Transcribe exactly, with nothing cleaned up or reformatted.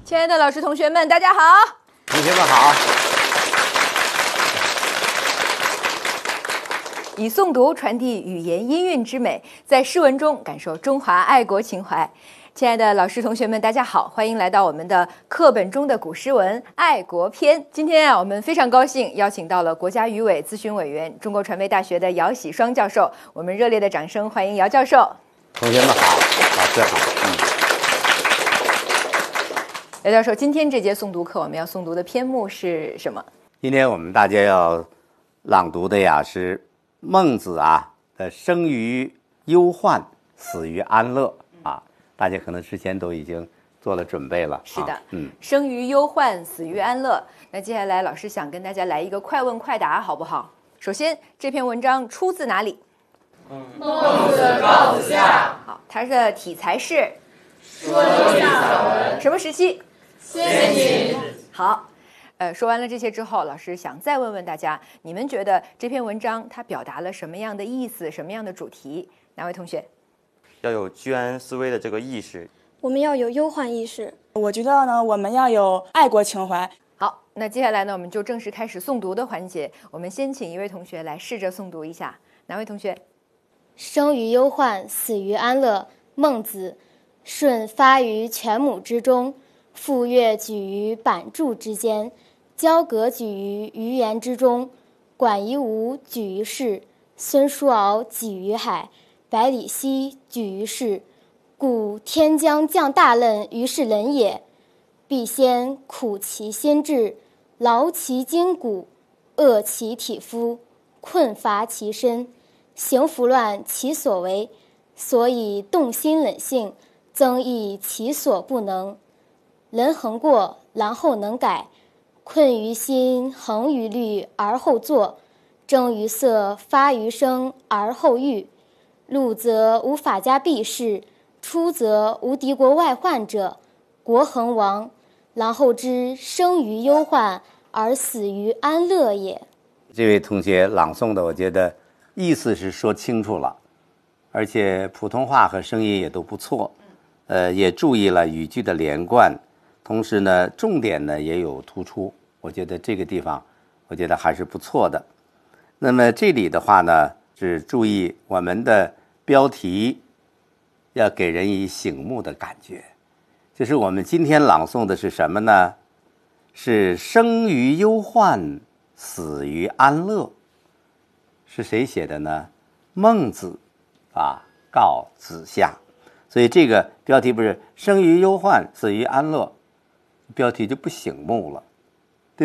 亲爱的老师同学们，大家好。 同学们好。 以诵读传递语言音韵之美，在诗文中感受中华爱国情怀。亲爱的老师同学们，大家好，欢迎来到我们的课本中的古诗文爱国篇。今天啊，我们非常高兴邀请到了国家语委咨询委员、中国传媒大学的姚喜双教授，我们热烈的掌声欢迎姚教授。 同学们好，老师好。嗯。 姚教授，今天这节诵读课我们要诵读的篇目是什么？ 今天我们大家要朗读的呀是孟子啊的生于忧患，死于安乐啊，大家可能之前都已经做了准备了。 是的， 啊、嗯， 生于忧患，死于安乐。那接下来老师想跟大家来一个快问快答，好不好？首先，这篇文章出自哪里？ 孟子告子下。 好，它的题材是说有散文。 什么时期？ 先秦。 好。呃，说完了这些之后，老师想再问问大家，你们觉得这篇文章它表达了什么样的意思，什么样的主题？哪位同学？ 要有居安思危的这个意识， 我们要有忧患意识。 我觉得呢，我们要有爱国情怀。 好，那接下来呢，我们就正式开始诵读的环节。我们先请一位同学来试着诵读一下。哪位同学？ 生于忧患，死于安乐。孟子。舜发于犬母之中，傅说举于版柱之间。交葛举于鱼盐之中，管夷吾举于市，孙叔敖举于海，百里奚举于市。故天将降大任于是人也，必先苦其心志，劳其筋骨，饿其体肤，困乏其身，行拂乱其所为，所以动心忍性，增益其所不能。人恒过，然后能改。困于心，恒于虑，而后作；征于色，发于声，而后喻。入则无法家避世，出则无敌国外患者，国恒亡。然后知生于忧患，而死于安乐也。 这位同学朗诵的，我觉得意思是说清楚了，而且普通话和声音也都不错，呃，也注意了语句的连贯，同时呢，重点呢也有突出。我觉得这个地方，我觉得还是不错的。那么这里的话呢，是注意我们的标题要给人以醒目的感觉。就是我们今天朗诵的是什么呢？是生于忧患，死于安乐。是谁写的呢？孟子啊，告子下。所以这个标题不是生于忧患，死于安乐，标题就不醒目了